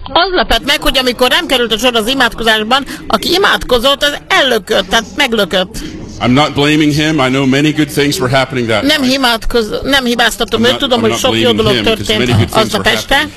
Az lepett meg, hogy amikor nem került a sor az imádkozásban, aki imádkozott, az ellökött, tehát meglökött. I'm not blaming him. I know many good things were happening that night. Nem hibáztatom őt, tudom, hogy sok jó dolog történt aznap este.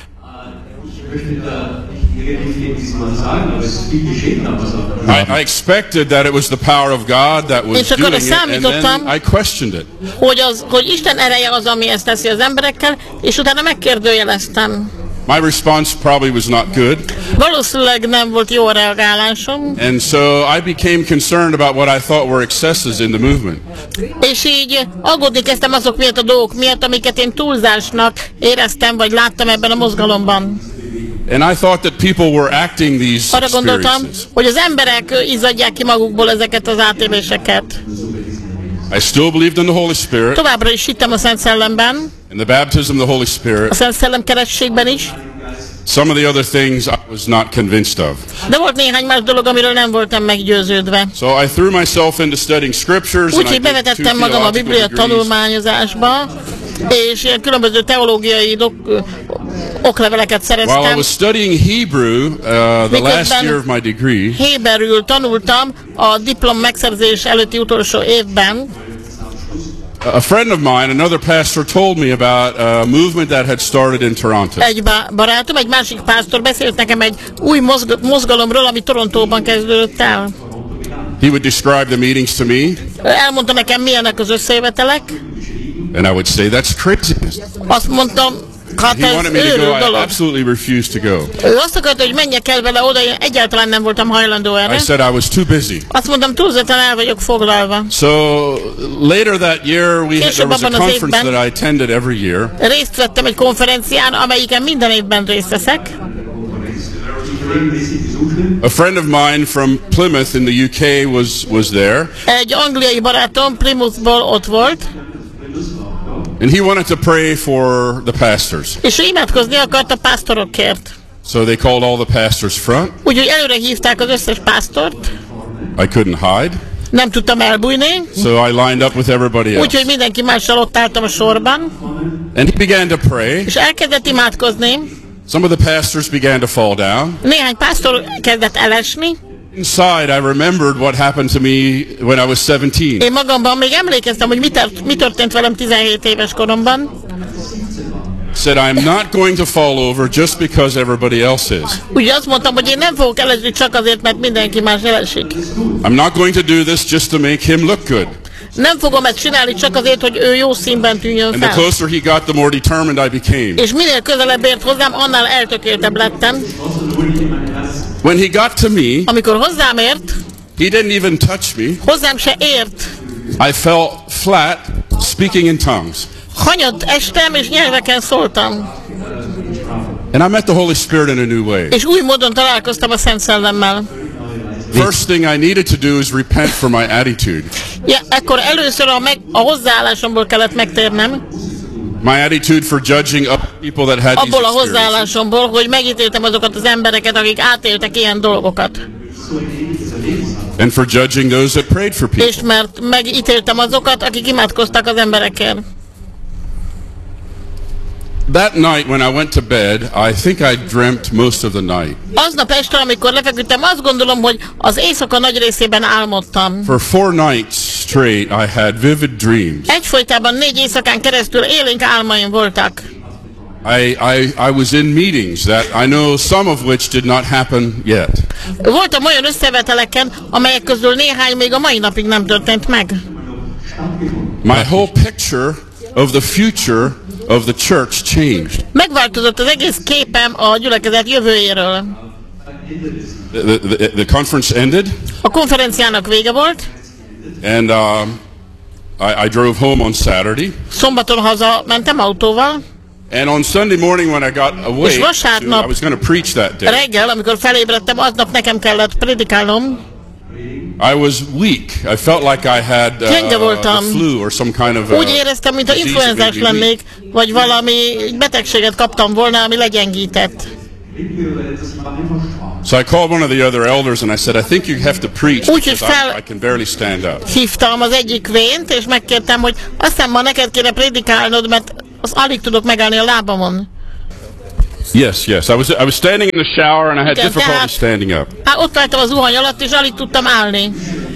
I expected that it was the power of God that was doing it, and then I questioned it. Hogy Isten ereje az, ami ezt teszi az emberekkel, és utána megkérdőjeleztem. My response probably was not good. Valószínűleg nem volt jó a reagálásom. And so I became concerned about what I thought were excesses in the movement. És így aggódni kezdtem azok miatt a dolgok miatt, amiket én túlzásnak éreztem, vagy láttam ebben a mozgalomban. And I thought that people were acting these arra gondoltam, experiences. hogy az emberek izzadják ki magukból ezeket az átéléseket. I still believed in the Holy Spirit. Továbbra is hittem a Szent Szellemben. In the baptism of the Holy Spirit. A Szent Szellem kerességben is. Some of the other things I was not convinced of. De volt néhány más dolog, amiről nem voltam meggyőződve. So I threw myself into studying scriptures. Úgyhogy bevetettem magam a Biblia tanulmányozásba, és ilyen különböző teológiai okleveleket szereztem. While I was studying Hebrew, the last year of my degree, héberül tanultam a diplom megszerzés előtti utolsó évben. A friend of mine, another pastor, told me about a movement that had started in Toronto. Egy barátom, egy másik pásztor beszélt nekem egy új mozgalomról, ami Torontóban kezdődött el. He would describe the meetings to me. Elmondta nekem, milyenek az összejövetelek. And I would say, that's craziness. Azt mondtam, hát He wanted me ez to go. őrült I dolog. absolutely refused to go. Ő azt akarta, hogy menjek el vele oda, én egyáltalán nem voltam hajlandó erre. I said I was too busy. Azt mondtam, túlzottan el vagyok foglalva. So later that year, there was a conference that I attended every year. Részt vettem egy konferencián, amelyiken minden évben részt veszek. A friend of mine from Plymouth in the UK was there. Egy angliai barátom Plymouthból ott volt. And he wanted to pray for the pastors. És ő imádkozni akart a pásztorokért. So they called all the pastors front. Úgyhogy előre hívták az összes pásztort. I couldn't hide. Nem tudtam elbújni. So I lined up with everybody else. Úgyhogy mindenki mással ott álltam a sorban. And he began to pray. És elkezdett imádkozni. Some of the pastors began to fall down. Néhány pásztor kezdett elesni. Inside, I remembered what happened to me when I was 17. Én magamban még emlékeztem, hogy mi történt velem 17 éves koromban. Said, I'm not going to fall over just because everybody else is. Ugye azt mondtam, hogy én nem fogok elesni csak azért, mert mindenki más elesik. I'm not going to do this just to make him look good. Nem fogom ezt csinálni csak azért, hogy ő jó színben tűnjön And the fel. closer he got, the more determined I became. És minél közelebb ért hozzám, annál eltökéltebb lettem. When he got to me, amikor hozzám ért, he didn't even touch me. Hozzám se ért. I fell flat, speaking in tongues. Hanyat estem, és nyelveken szóltam. And I met the Holy Spirit in a new way. És új módon találkoztam a Szent Szellemmel. First thing I needed to do is repent for my attitude. Ja, ekkor először a hozzáállásomból kellett megtérnem. My attitude for judging people that had these Abból a experiences. hozzáállásomból, hogy megítéltem azokat az embereket, akik átéltek ilyen dolgokat. And for judging those that prayed for people. És mert megítéltem azokat, akik imádkoztak az emberekért. That night when I went to bed, I think I dreamt most of the night. Aznap este, amikor lefeküdtem, azt gondolom, hogy az éjszaka nagy részében álmodtam. For 4 nights straight, I had vivid dreams. Egyfolytában 4 éjszakán keresztül élénk álmaim voltak. I was in meetings that I know some of which did not happen yet. Voltam olyan összeveteleken, amelyek közül néhány még a mai napig nem történt meg. My whole picture of the future of the church changed. Megváltozott az egész képem a gyülekezet jövőjéről. The conference ended. A konferenciának vége volt. And I drove home on Saturday. Szombaton haza mentem autóval. And on Sunday morning when I got awake, És vasárnap I was going to preach that day. reggel, amikor felébredtem, aznap nekem kellett predikálnom. I was weak. I felt like I had Gyenge voltam. the flu or some kind of Úgy éreztem, mintha influenzás lennék, vagy valami betegséget kaptam volna, ami legyengített. So I called one of the other elders and I said, I think you have to preach because I can barely stand up. Hívtam az egyik vént, és megkértem, hogy aztán ma neked kéne predikálnod, mert az alig tudok megállni a lábamon. Yes, yes. I was standing in the shower and I had difficulty standing up. Hát ott álltam az zuhany alatt, és alig tudtam állni.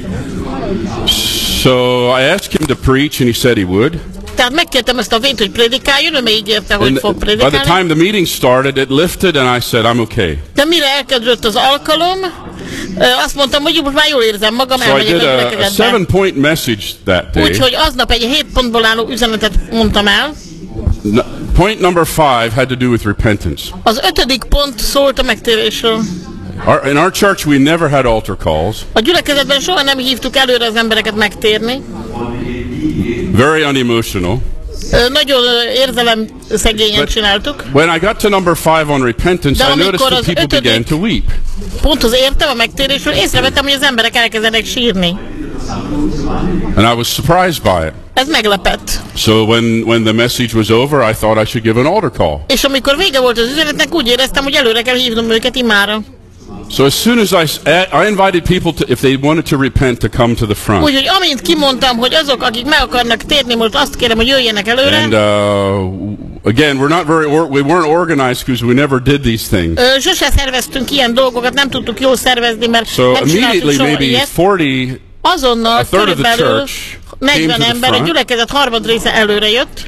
So I asked him to preach and he said he would. Tehát megkértem ezt a vént, hogy prédikáljon, ő még ígérte, hogy fog prédikálni. By the time the meeting started, it lifted and I said, I'm okay. De mire elkezdődött az alkalom, azt mondtam, hogy most már jól érzem magam, elmegyek a gyülekezetbe. So I did a 7-point message that day. Úgyhogy aznap egy 7 pontból álló üzenetet mondtam el. Point number 5 had to do with repentance. Az 5. pont szólt a megtérésről. In our church we never had altar calls. A gyülekezetben soha nem hívtuk előre az embereket megtérni. Very unemotional. Nagyon érzelemszegényen csináltuk. When I got to number 5 on repentance, I noticed that people began to weep. Ponthoz értem a megtérésről, észrevettem, hogy az emberek elkezdenek sírni. And I was surprised by it. Ez meglepett. So when the message was over, I thought I should give an altar call. És amikor vége volt az üzenetnek, úgy éreztem, hogy előre kell hívnom őket imára. So as soon as I invited people to, if they wanted to repent, to come to the front. Úgyhogy amint kimondtam, hogy azok, akik meg akarnak térni, most azt kérem, hogy jöjjenek előre. And again, we weren't organized because we never did these things. Sose szerveztünk ilyen dolgokat, nem tudtuk jól szervezni, mert so nem csináltuk soha maybe ilyet. 40, azonnal körülbelül 40 ember, a gyülekezet harmad része előre jött.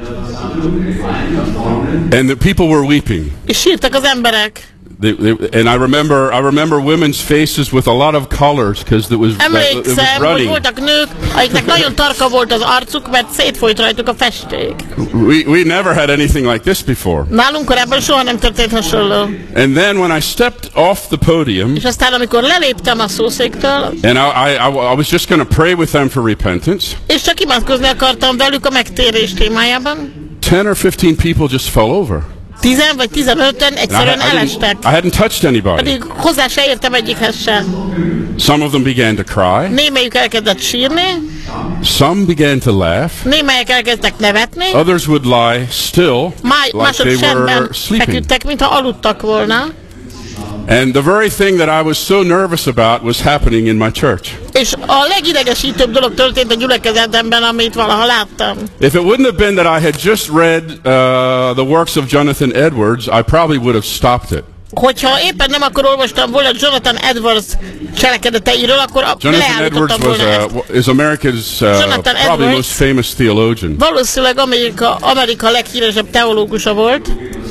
And the people were weeping. És sírtak az emberek. And I remember women's faces with a lot of colors because it was emlékszem, hogy voltak nők, akiknek nagyon tarka volt az arcuk, mert szétfolyt rajtuk a festék. We never had anything like this before. Nálunk korábban soha nem történt hasonló. And then when I stepped off the podium, és aztán amikor leléptem a szószéktől, and I was just going to pray with them for repentance, és csak imádkozni akartam velük a megtérés témájában, 10 or 15 people just fell over. 10 vagy 15-en egyszerűen elestek. I hadn't touched anybody. Pedig hozzá se értem egyikhez sem. Some of them began to cry. Némelyük elkezdett sírni. Some began to laugh. Némelyek elkezdtek nevetni. Others would lie still, like they were sleeping. Feküdtek, mintha aludtak volna. And the very thing that I was so nervous about was happening in my church. És a legidegesítőbb dolog történt a gyülekezetemben, amit valaha láttam. If it wouldn't have been that I had just read the works of Jonathan Edwards, I probably would have stopped it. Hogyha éppen nem akkor olvastam volna Jonathan Edwards cselekedeteiről, akkor Jonathan Edwards is America's probably most famous theologian. Valószínűleg Amerika leghíresebb teológusa volt.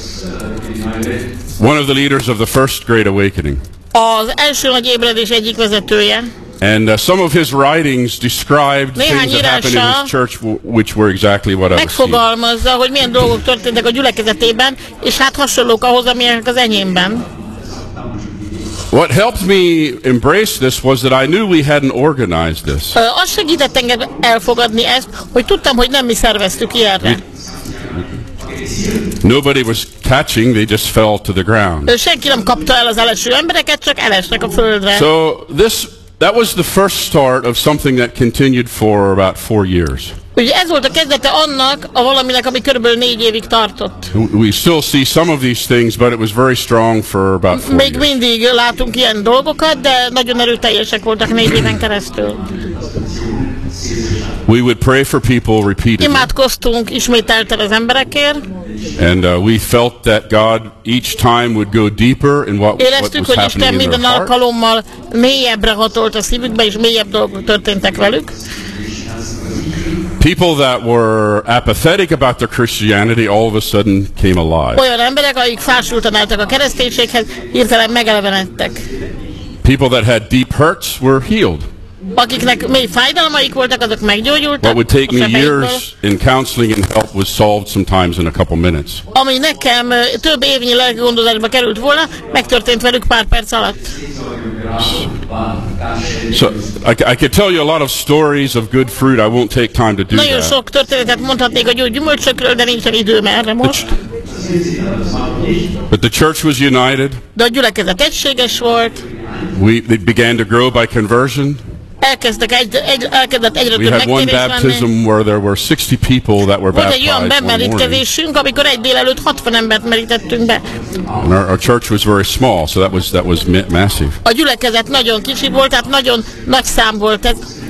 One of the leaders of the first Great Awakening. Az első nagy ébredés egyik vezetője. And some of his writings described things that happened in his church which were exactly what I was seeing. Megfogalmazza, hogy milyen dolgok történtek a gyülekezetében, és hát hasonlók ahhoz, amilyenek az enyémben. What helped me embrace this was that I knew we hadn't organized this. Az segített engem elfogadni ezt, hogy tudtam, hogy nem mi szerveztük ilyenre. Nobody was catching, they just fell to the ground. Senki nem kapta el az eleső embereket, csak elestek a földre. So that was the first start of something that continued for about 4 years. Ugye ez volt a kezdete annak, a valaminek, ami körülbelül 4 évig tartott. We still see some of these things, but it was very strong for about 4 years. Még mindig látunk ilyen dolgokat, de nagyon erőteljesek voltak 4 éven keresztül. We would pray for people repeatedly. Imádkoztunk ismételten az emberekért. And we felt that God each time would go deeper in what was éreztük, hogy happening Isten in minden their heart. alkalommal mélyebbre hatolt a szívükbe, és mélyebb dolgok történtek velük. People that were apathetic about their Christianity all of a sudden came alive. Olyan emberek, akik fásultan álltak a kereszténységhez, hirtelen megelevenedtek. People that had deep hurts were healed. Akiknek mély fájdalmaik voltak, azok meggyógyultak. What would take me years in counseling and help was solved sometimes in a couple minutes. Ami nekem több évnyi lelkigondozásba került volna, megtörtént velük pár perc alatt. So I could tell you a lot of stories of good fruit. I won't take time to do Nagyon that. sok történetet mondhatnék a jó gyümölcsökről, de nincsen időm erre most. But the church was united. De a gyülekezet egységes volt. They began to grow by conversion. Elkezdett egyre több We had one megtérés baptism lenni. where there were 60 people that were Volt egy olyan baptized one morning. bemerítkezésünk, amikor egy délelőtt 60 embert merítettünk be. And our church was very small, so that was massive. A gyülekezet nagyon kicsi volt, tehát nagyon nagy szám volt ez.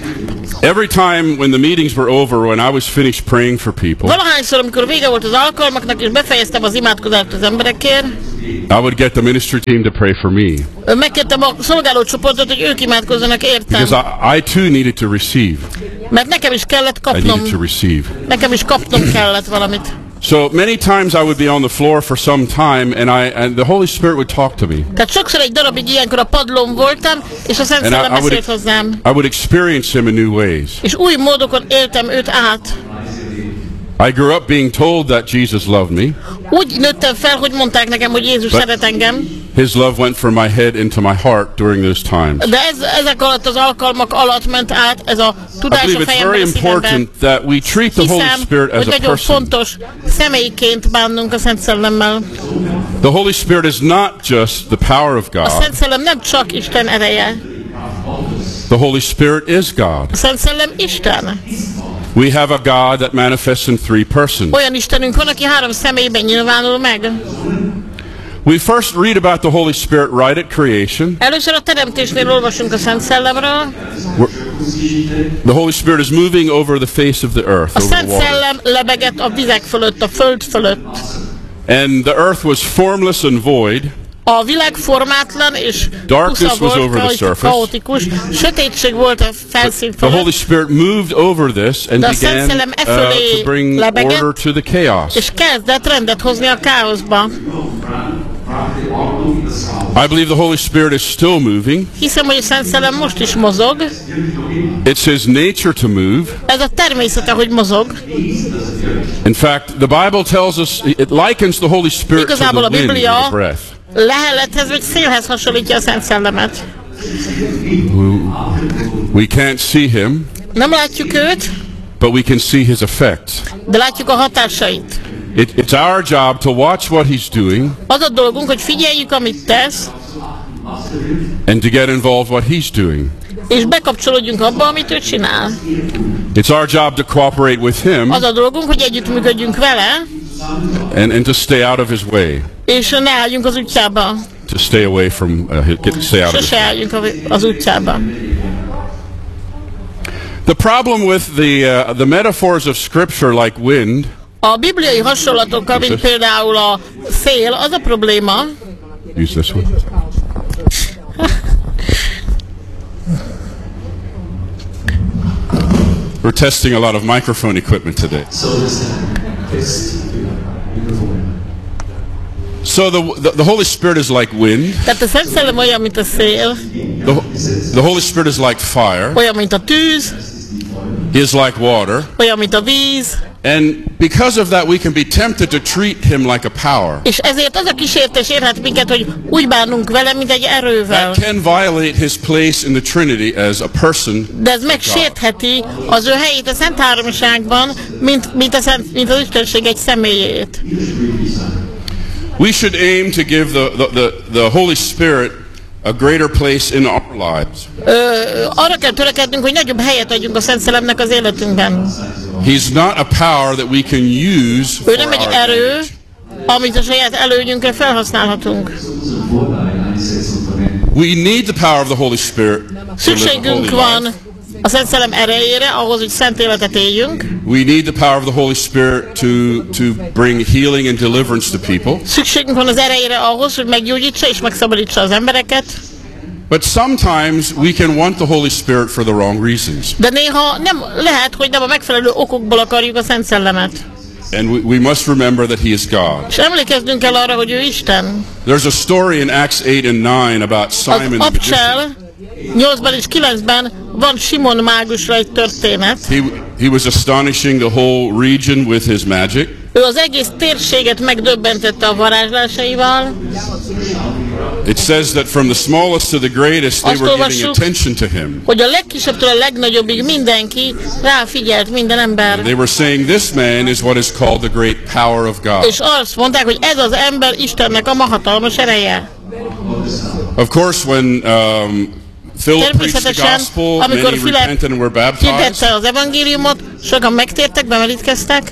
Every time when the meetings were over, when I was finished praying for people, Valahányszor, amikor vége volt az alkalmaknak, és befejeztem az imádkozást az emberekért, I would get the ministry team to pray for me. Megkértem a szolgálócsoportot, hogy ők imádkozzanak értem. Because I too needed to receive. Mert nekem is kellett I kapnom. needed to receive. Nekem is kapnom kellett valamit. So many times I would be on the floor for some time, and the Holy Spirit would talk to me. Tehát sokszor egy darabig ilyenkor a padlón voltam, és a Szent Szellem beszélt hozzám. I would experience Him in new ways. És új módokon éltem őt át. I grew up being told that Jesus loved me. Úgy nőttem fel, hogy mondták nekem, hogy Jézus szeret engem. His love went from my head into my heart during those times. De ezek alatt az alkalmak alatt ment át ez a tudás a fejemben, a szívemben. That we treat the Holy Spirit as hogy a nagyon person. fontos személyként bánnunk a Szent Szellemmel. The Holy Spirit is not just the power of A God. Szent Szellem nem csak Isten ereje. The Holy Spirit is God. A Szent Szellem Isten. We have a God that manifests in three persons. Olyan Istenünk van, aki 3 személyben nyilvánul meg. We first read about the Holy Spirit right at creation. Először a teremtésnél olvasunk a Szent Szellemről. The Holy Spirit is moving over the face of the earth, A over the Szent water. Szellem lebegett a vizek fölött, a föld fölött. And the earth was formless and void. A világ formátlan és Darkness was over the surface. kaotikus. Sötétség volt a felszín The Holy fölött. Spirit moved over this and De a Szent began Szellem to bring lebegett, order to the chaos. és kezdett rendet hozni a káoszba. I believe the Holy Spirit is still moving. Hiszem, hogy a Szent Szellem most is mozog. It's His nature to move. Ez a természete, hogy mozog. In fact, the Bible tells us, it likens the Holy Spirit to Igazából a the wind, Biblia the breath. lehelethez vagy szélhez hasonlítja a Szent Szellemet. We can't see Him, Nem látjuk őt, but we can see His effects. de látjuk a hatásait. It's our job to watch what He's doing Az a dolgunk, hogy figyeljük, amit tesz, and to get involved what He's doing. és bekapcsolódjunk abba, amit ő csinál. It's our job to cooperate with Him Az a dolgunk, hogy együttműködjünk vele, and to stay out of His way, és ne álljunk az útjába. to stay away from, stay out of His Sose way. álljunk az útjába. The problem with the metaphors of Scripture like wind A bibliai hasonlatokkal, mint például a szél, az a probléma, use this one. We're testing a lot of microphone equipment today. So the Holy Spirit is like wind. tehát a Szent Szellem olyan, mint a szél, The Holy Spirit is like fire. olyan, mint a tűz, He is like water. olyan, mint a víz, And because of that, we can be tempted to treat Him like a power. és ezért az a kísértés érhet minket, hogy úgy bánunk vele, mint egy erővel. That can violate His place in the Trinity as a person. De ez megsértheti az ő helyét a Szent Háromságban, mint az Istenség egy személyét. We should aim to give the Holy Spirit a greater place in our lives. Arra kell törekednünk, hogy nagyobb helyet adjunk a Szent Szellemnek az életünkben. He's not a power that we can use Ő for nem egy our erő, advantage. amit a saját előnyünkre felhasználhatunk. We need the power of the Holy Spirit to live a Szükségünk holy van life. a Szent Szellem erejére, ahhoz, hogy szent életet éljünk. We need the power of the Holy Spirit to bring healing and deliverance to people. Szükségünk van az erejére ahhoz, hogy meggyógyítsa és megszabadítsa az embereket. But sometimes we can want the Holy Spirit for the wrong reasons. De néha nem lehet, hogy nem a megfelelő okokból akarjuk a Szent Szellemet. And we must remember that He is God. És emlékeznünk kell arra, hogy ő Isten. There's a story in Acts 8 and 9 about Az Simon the magician. Abcsel 8-ban és 9-ben van Simon mágusra egy történet. He was astonishing the whole region with his magic. Ő az egész térséget megdöbbentette a varázslásaival. It says that from the smallest to the greatest, they Azt were giving olvassuk, attention to him. hogy a legkisebbtől a legnagyobbig mindenki ráfigyelt, minden ember. They were saying this man is what is called the great power of God. És azt mondták, hogy ez az ember Istennek a mahatalmas ereje. Of course, when Philip preached the Természetesen, gospel, amikor many Philip repented and were baptized. hirdette az evangéliumot, sokan megtértek, bemerítkeztek.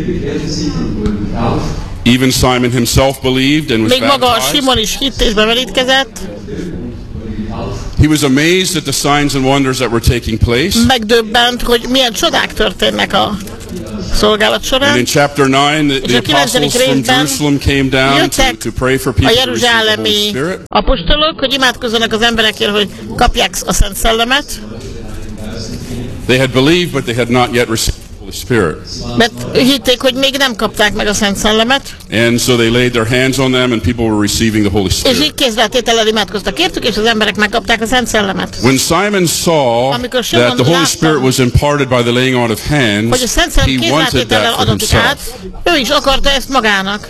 Even Simon himself believed and was Még maga a baptized. Simon is hitt és bemerítkezett. He was amazed at the signs and wonders that were taking place. Megdöbbent, hogy milyen csodák történnek a szolgálat során. And in chapter 9, the apostles from Jerusalem came down to pray for people to receive the Holy Spirit. Apostolok, hogy imádkozzanak az emberekért, hogy kapják a Szent Szellemet. They had believed, but they had not yet received the Holy Spirit. Mert hitték, hogy még nem kapták meg a Szent Szellemet. And so they laid their hands on them, and people were receiving the Holy Spirit. És így kézzeltétellel imádkoztak értük, és az emberek megkapták a Szent Szellemet. When Simon saw that the Holy Spirit was imparted by the laying on of hands, he wanted that for himself. Ő is akarta ezt magának.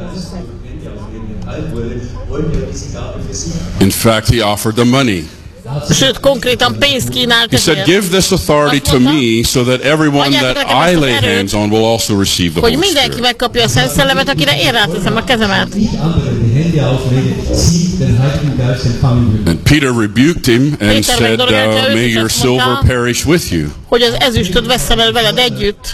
In fact, he offered the money. Sőt, konkrétan pénzt kínált. He said, give this authority to me so that everyone that I lay hands on will also receive the Holy Spirit. Hogy mindenki megkapja a Szent Szellemet, akire én ráteszem a kezemet. And Peter rebuked him and said, may your silver perish with you. Hogy az ezüstöd vesszen el veled együtt.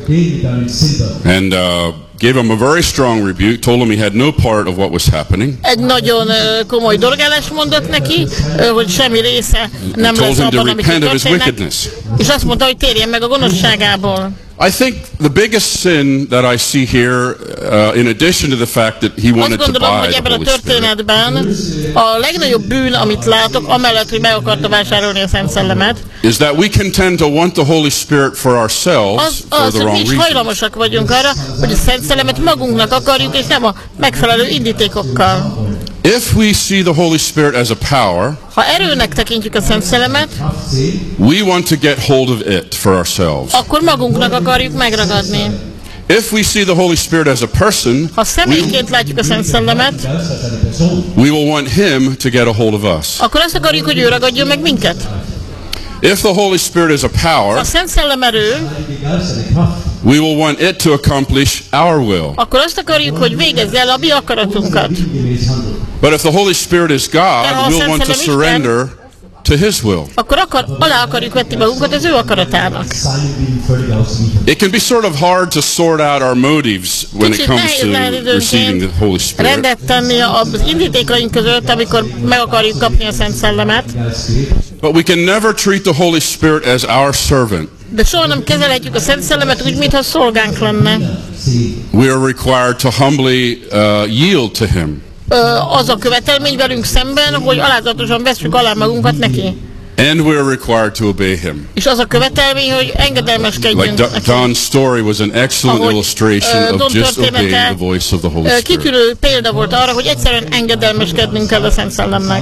And gave him a very strong rebuke, told him he had no part of what was happening. Egy nagyon komoly dolgálást mondott neki, hogy semmi része nem lesz abban, amit történnek. És azt mondta, hogy térjen meg a gonoszságából. I think the biggest sin that I see here, in addition to the fact that he wanted to buy the Holy Spirit, ebben a történetben a legnagyobb bűn, amit látok, amellett, hogy meg akarta vásárolni a Szent Szellemet, is that we can tend to want the Holy Spirit for ourselves for the wrong reason. Mi is hajlamosak vagyunk arra, hogy a Szent Szellemet magunknak akarjuk, és nem a megfelelő indítékokkal. If we see the Holy Spirit as a power, ha erőnek tekintjük a Szent Szellemet, we want to get hold of it for ourselves. Akkor magunknak akarjuk megragadni. If we see the Holy Spirit as a person, ha személyként látjuk a Szent Szellemet, we will want him to get a hold of us. Akkor azt akarjuk, hogy ő ragadjon meg minket. If the Holy Spirit is a power, ha a Szent Szellem erő, we will want it to accomplish our will. Akkor azt akarjuk, hogy végezze el a mi akaratunkat. But if the Holy Spirit is God, we'll want to surrender to his will. Akkor alá akarjuk vetni magunkat az ő akaratának. It can be sort of hard to sort out our motives when it comes to receiving the Holy Spirit. Rendet tenni az indítékaink között, amikor meg akarjuk kapni a Szent Szellemet. But we can never treat the Holy Spirit as our servant. De soha nem kezelhetjük a Szent Szellemet úgy, mintha szolgánk lenne. We are required to humbly yield to him. Az a követelmény velünk szemben, hogy alázatosan vesszük alá magunkat neki. And we are required to obey him. És az a követelmény, hogy engedelmeskedjünk neki. Like Don's story was an excellent illustration of just obeying the voice of the Holy Spirit. Kitűnő példa volt arra, hogy egyszerűen engedelmeskednünk kell a Szent Szellemnek.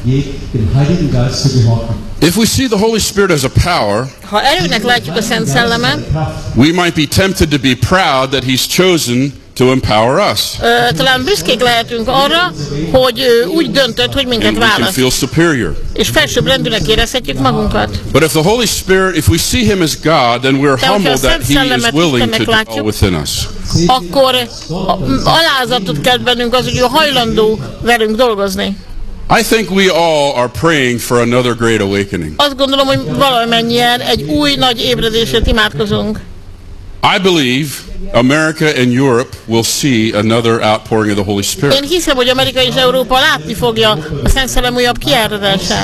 If we see the Holy Spirit as a power, ha erőnek látjuk a Szent Szellemet, we might be tempted to be proud that he's chosen to empower us. Talán büszkék lehetünk arra, hogy úgy döntött, hogy minket választ. We can feel superior. És felsőbbrendűnek érezhetjük magunkat. But if the Holy Spirit, if we see him as God, then we're humbled that he is willing to dwell within us. Akkor alázatot kelt bennünk az, hogy ő hajlandó velünk dolgozni. I think we all are praying for another great awakening. Azt gondolom, hogy valamennyien egy új nagy ébredésért imádkozunk. I believe America and Europe will see another outpouring of the Holy Spirit. Én hiszem, hogy Amerika és Európa látni fogja a Szent Szellem újabb kiáradását.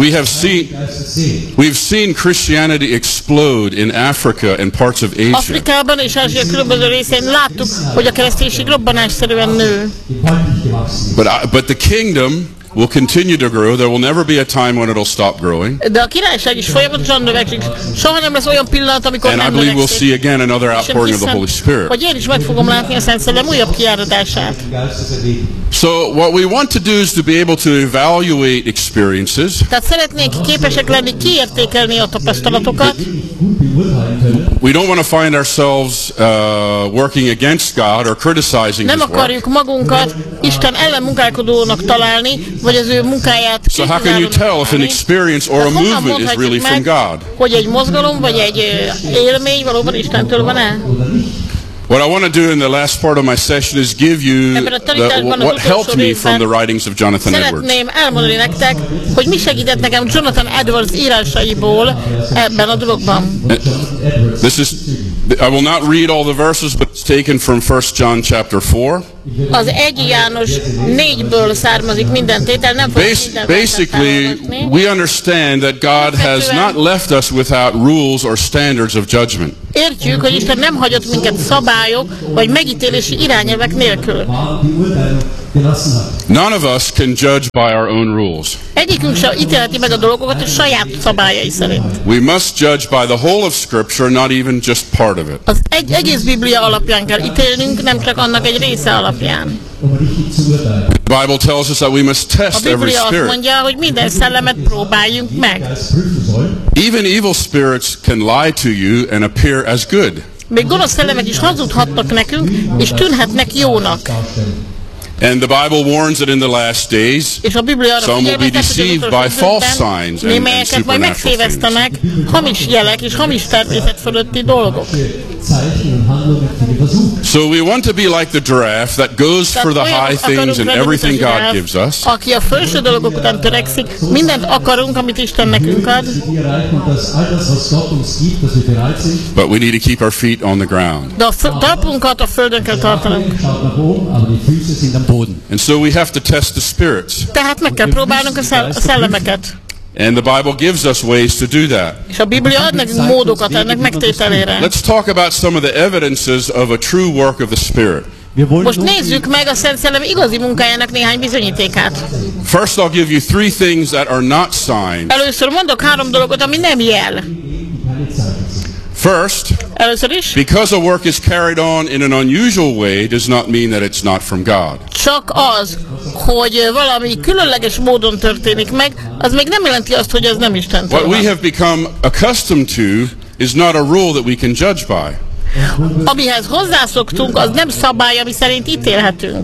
We've seen Christianity explode in Africa and parts of Asia. Afrikában és Ázsia különböző részein láttuk, hogy a kereszténység robbanásszerűen nő. But the kingdom will continue to grow. There will never be a time when it'll stop growing. De a királyság is folyamatosan növekszik. Soha nem lesz olyan pillanat, amikor nem növekszik. And I believe we'll see again another outpouring of the Holy Spirit. Hogy én is meg fogom látni a Szent Szellem újabb kiáradását. So what we want to do is to be able to evaluate experiences. Tehát szeretnénk képesek lenni kiértékelni a tapasztalatokat. We don't want to find ourselves working against God or criticizing nem his work. akarjuk magunkat Isten ellen munkálkodónak találni, vagy az ő munkáját So how can you tell if an experience or a movement is really from God? Hogy egy mozgalom vagy egy élmény valóban Istentől van-e? What I want to do in the last part of my session is give you what helped me from the writings of Jonathan Edwards. Szeretném elmondani nektek, hogy mi segített nekem Jonathan Edwards írásaiból ebben a dologban. I will not read all the verses, but it's taken from 1 John chapter 4. az 1 János 4-ből származik minden tétel, nem fogok minden Basically, we understand that God has not left us without rules or standards of judgment. Értjük, hogy Isten nem hagyott minket szabályok vagy megítélési irányelvek nélkül. None of us can judge by our own rules. Egyikünk sem ítélheti meg a dolgokat a saját szabályai szerint. We must judge by the whole of Scripture, not even just part of it. Az egész Biblia alapján kell ítélnünk, nem csak annak egy része alapján. The Bible tells us that we must test every A Biblia azt spirit. mondja, hogy minden szellemet próbáljunk meg. Even evil spirits can lie to you and appear as good. Még gonosz szellemek is hazudhatnak nekünk, és tűnhetnek jónak. And the Bible warns that in the last days, some will be deceived by false signs and supernatural things. Hamis jelek és hamis természet fölötti dolgok. So we want to be like the giraffe that goes for the high things and everything God gives us. Aki a felső dolgok után törekszik, mindent akarunk, amit Isten nekünk ad. But we need to keep our feet on the ground. De a talpunkat a földön kell tartanunk. And so we have to test the spirits. Tehát meg kell próbálnunk a szellemeket. And the Bible gives us ways to do that. És a Biblia ad nekünk módokat ennek megtételére. Let's talk about some of the evidences of a true work of the Spirit. Most nézzük meg a Szent Szellem igazi munkájának néhány bizonyítékát. First, I'll give you 3 things that are not signs. Először mondok 3 dolgot, ami nem jel. First, először is, because a work is carried on in an unusual way does not mean that it's not from God. Csak az, hogy valami különleges módon történik meg, az még nem jelenti azt, hogy ez nem Istentől van. What we have become accustomed to is not a rule that we can judge by. Amihez hozzászoktunk, az nem szabály, ami szerint ítélhetünk.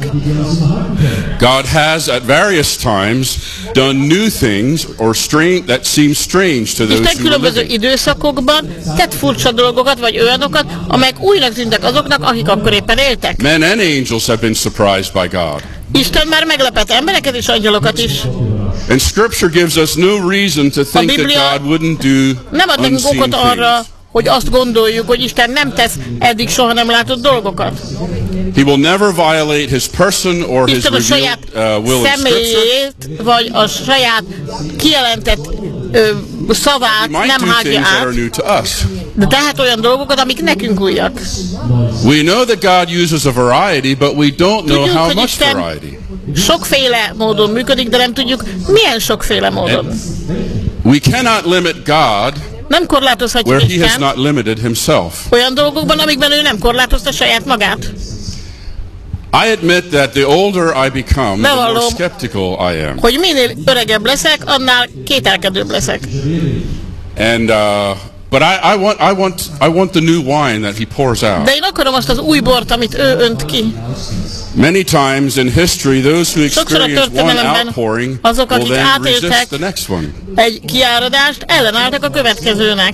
God has at various times done new things or strange that seem strange to those Isten who különböző live. időszakokban tett furcsa dolgokat, vagy olyanokat, amelyek újnak tűntek azoknak, akik akkor éppen éltek. Men and angels have been surprised by God. Isten már meglepett embereket és angyalokat is. And Scripture gives us no reason to think that God wouldn't do nem ad nekünk unseen okot arra, things. hogy azt gondoljuk, hogy Isten nem tesz eddig soha nem látott dolgokat. He will never violate his person or his Isten a saját revealed will in Scripture. személyét, vagy a saját kijelentett szavát nem hágja át, de tehát olyan dolgokat, amik nekünk újak. We know that God uses a variety, but we don't know Tudjuk, how hogy much Isten variety. sokféle módon működik, de nem tudjuk, milyen sokféle módon. We cannot limit God Nem korlátozhatjuk where he has Isten not limited himself. olyan dolgokban, amikben ő nem korlátozta saját magát. I admit that the older I become, the more Bevallom, skeptical I am. hogy minél öregebb leszek, annál kételkedőbb leszek. And but I want the new wine that he pours out. De én akarom azt az új bort, amit ő önt ki. Many times in history, those who experience one outpouring azok, will akik then átéltek resist the next one. egy kiáradást, ellenálltak a következőnek.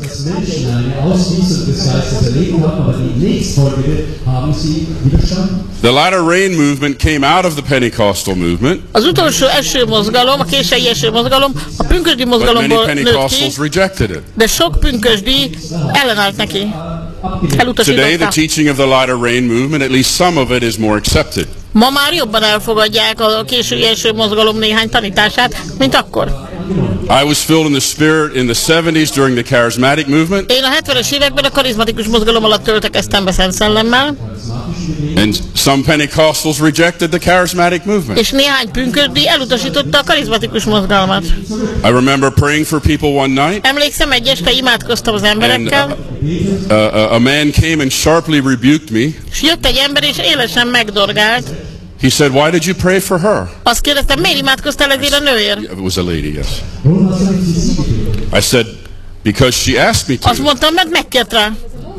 The latter rain movement came out of the Pentecostal movement, Az utolsó eső mozgalom, a késői eső mozgalom, a pünkösdi but many mozgalomból nőtt ki, Pentecostals rejected it. de sok pünkösdi ellenállt neki. Today, the Elutasította. teaching of the latter rain movement, at least some of it, is more accepted. Ma már jobban elfogadják a késői eső mozgalom néhány tanítását, mint akkor. I was filled in the Spirit in the 70s during the charismatic movement, Én a 70-es években a karizmatikus mozgalom alatt töltekeztem be Szent Szellemmel, and some Pentecostals rejected the charismatic movement. és néhány pünkösdi elutasította a karizmatikus mozgalmat. I remember praying for people one night, Emlékszem, egy este imádkoztam az and emberekkel, a man came and sharply rebuked me. és jött egy ember, és élesen megdorgált. He said, "Why did you pray for her?" Azt kérdeztem, miért imádkoztál ezért a nőért? It was a lady, yes. I said, "Because she asked me Azt to." mondtam, mert megkért rá.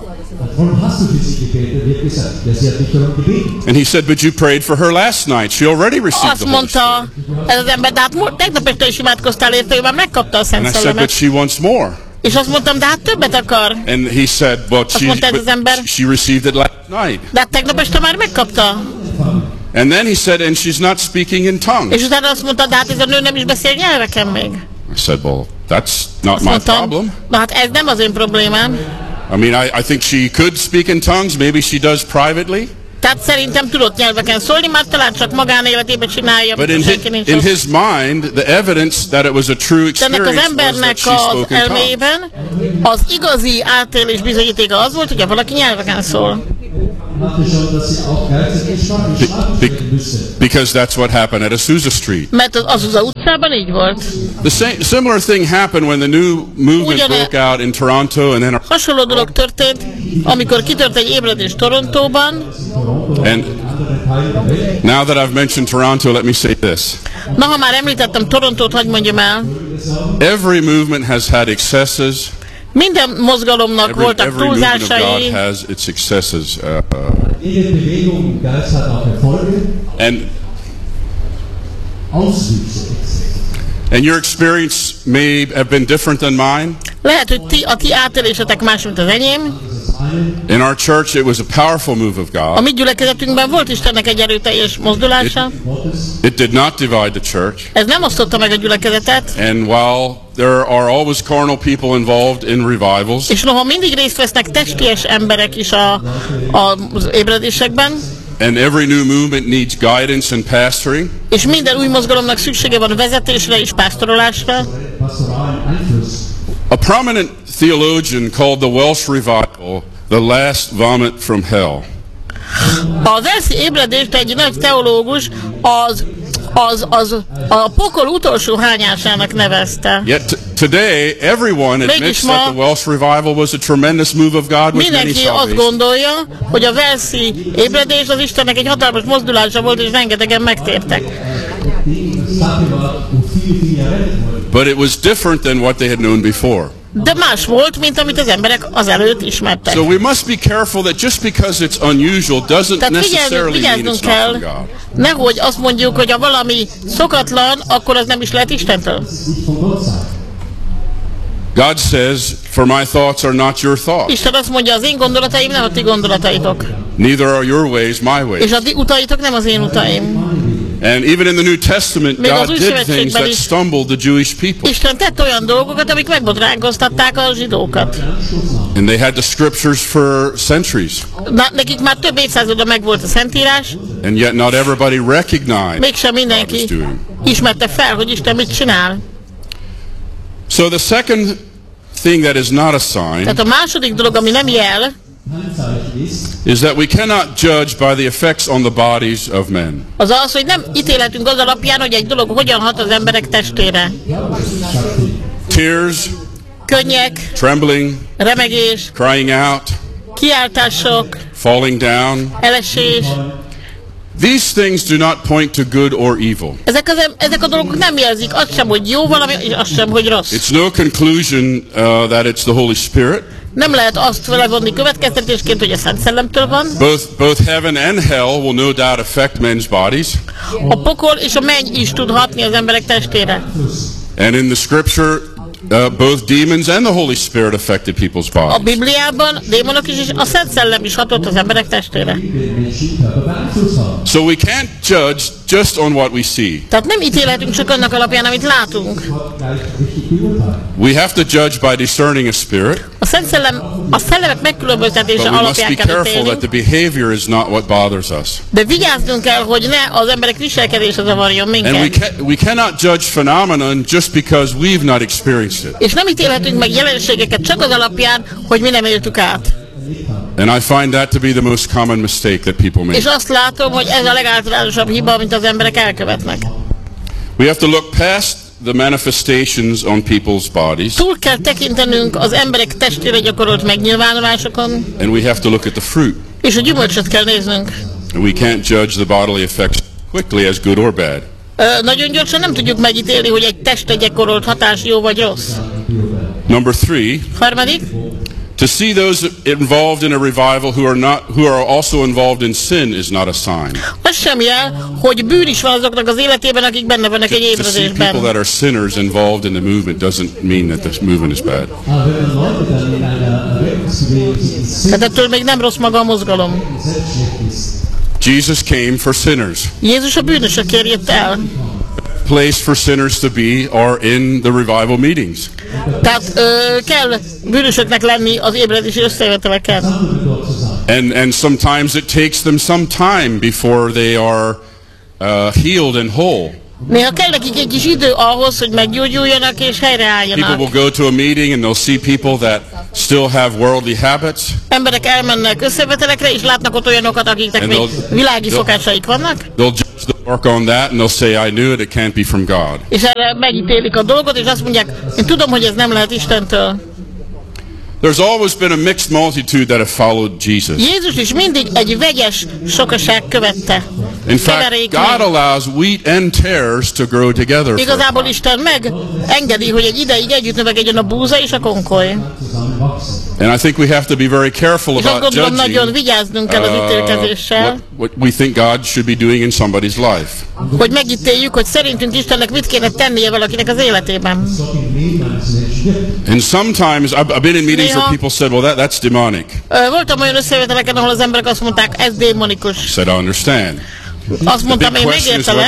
And he said, "But you prayed for her last night. She already received Azt the Holy Spirit." mondta ez az ember, de hát tegnap este is imádkoztál érte, ő már megkapta a And Szent I said, "But Szellemet. she wants more." És azt mondtam, de hát többet akar. And he said, "But mondta ez az ember. she received it last night." De hát tegnap este már megkapta. And then he said, "And she's not speaking in tongues." És utána azt mondta, de hát ez a nő nem is beszél nyelveken még. I said, "Well, that's not Azt my mondtam, problem. na hát ez nem az én problémám. I mean, I think she could speak in tongues. Maybe she does privately." Tehát szerintem tudott nyelveken szólni, már talán csak magánéletében csinálja. But in his mind, the evidence that it was a true experience was that she spoke in tongues. Az igazi átélés bizonyítéka az volt, hogy valaki nyelveken szól. Because that's what happened at Azusa Street. Mert az Azusa utcában így volt. The similar thing happened when the new movement broke out in Toronto, and then hasonló dolog történt, amikor kitört egy ébredés Torontóban. And now that I've mentioned Toronto, let me say this. Na, ha már említettem Torontót, hadd mondjam el. Every movement has had excesses. Minden mozgalomnak voltak túlzásai. Every movement of God has its excesses. And your experience may have been different than mine. Lehet, hogy a ti átélésetek más, mint az enyém. In our church, it was a powerful move of God. A mi gyülekezetünkben volt Istennek egy erőteljes mozdulása. It did not divide the church. Ez nem osztotta meg a gyülekezetet. And while there are always carnal people involved in revivals, és noha mindig részt vesznek testies emberek is az ébredésekben, and every new movement needs guidance and pastoring, és minden új mozgalomnak szüksége van vezetésre és pásztorolásra. A prominent theologian called the Welsh revival the last vomit from hell. A Walesi ébredést egy nagy teológus a pokol utolsó hányásának nevezte. Yet today everyone admits that the Welsh revival was a tremendous move of God with many mindenki azt gondolja, hogy a Walesi ébredés az Istennek egy hatalmas mozdulása volt, és rengetegen megtértek. But it was different than what they had known before. De más volt, mint amit az emberek azelőtt ismertek. So we must be careful that just because it's unusual doesn't necessarily mean it's not from God. Nehogy azt mondjuk, hogy ha valami szokatlan, akkor az nem is lehet Istentől. God says, for my thoughts are not your thoughts. Isten azt mondja, az én gondolataim nem a ti gondolataitok. Neither are your ways my ways. És a ti utaitok nem az én utaim. And even in the New Testament, God did things that stumbled the Jewish people. Isten tett olyan dolgokat, amik megbotránkoztatták a zsidókat. And they had the scriptures for centuries. Nekik már több évszázada megvolt a Szentírás. And yet not everybody recognized. Mégsem mindenki ismerte fel, hogy Isten mit csinál. So the second thing that is not a sign. Tehát a második dolog, ami nem jel, is that we cannot judge by the effects on the bodies of men. Az, hogy nem ítélhetünk az alapján, hogy egy dolog hogyan hat az emberek testére. Tears, könnyek, trembling, remegés, crying out, kiáltások, falling down, elesés. These things do not point to good or evil. Ezek a dolgok nem jelzik azt sem, hogy jó valami, és azt sem, hogy rossz. It's no conclusion that it's the Holy Spirit. Nem lehet azt levonni következtetésként, hogy a Szent Szellemtől van. Both heaven and hell will no doubt affect men's bodies. A pokol és a menny is tud hatni az emberek testére. And in the scripture, both demons and the Holy Spirit affected people's bodies. A Bibliában démonok is, és a Szent Szellem is hatott az emberek testére. So we can't judge just on what we see. Tehát nem ítélhetünk csak annak alapján, amit látunk. We have to judge by discerning a spirit. A Szent Szellem, a szellemek megkülönböztetése alapján kell ítélni. That the behavior is not what bothers us. De vigyázzunk kell, hogy ne az emberek viselkedése zavarjon minket. And we cannot judge phenomenon just because we've not experienced it. És nem ítélhetünk meg jelenségeket csak az alapján, hogy mi nem éltük át. And I find that to be the most common mistake that people make. És azt látom, hogy ez a legáltalánosabb hiba, amit az emberek elkövetnek. We have to look past the manifestations on people's bodies. Túl kell tekintenünk az emberek testére gyakorolt megnyilvánulásokon. And we have to look at the fruit. És a gyümölcsöt kell néznünk. And we can't judge the bodily effects quickly as good or bad. Nagyon gyorsan nem tudjuk megítélni, hogy egy testre gyakorolt hatás jó vagy rossz. Number 3. Harmadik. To see those involved in a revival who are also involved in sin is not a sign. Az sem jel, hogy bűn is van azoknak az életében, akik benne vannak egy ébredésben. To see people that are sinners involved in the movement doesn't mean that the movement is bad. Tehát ettől még nem rossz maga a mozgalom. Jesus came for sinners. Jézus a bűnösökért jött el. Place for sinners to be are in the revival meetings. Tehát kell bűnösöknek lenni az ébredési összejöveteleken. And sometimes it takes them some time before they are healed and whole. Néha kell nekik egy kis idő ahhoz, hogy meggyógyuljanak és helyreálljanak. People will go to a meeting and they'll see people that still have worldly habits. Emberek elmennek összevetelekre és látnak ott olyanokat, akiknek még világi szokásaik vannak. They'll judge the work on that and they'll say, I knew it can't be from God. És erre megítélik a dolgot, és azt mondják, én tudom, hogy ez nem lehet Istentől. There's always been a mixed multitude that have followed Jesus. Jézus is mindig egy vegyes sokaság követte. In fact, God allows wheat and tares to grow together. Igazából Isten megengedi, hogy egy ideig együtt növekedjen a búza és a konkoly. And I think we have to be very careful about judging nagyon vigyáznunk kell az ítélkezéssel. What we think God should be doing in somebody's life. Hogy megítéljük, hogy szerintünk Istennek mit kéne tennie valakinek az életében. And sometimes I've been in meetings where people said, well, that's demonic. Voltam olyan összejöveteleken, ahol az emberek azt mondták, ez démonikus. I said, I understand. Azt mondtam, én megértelek.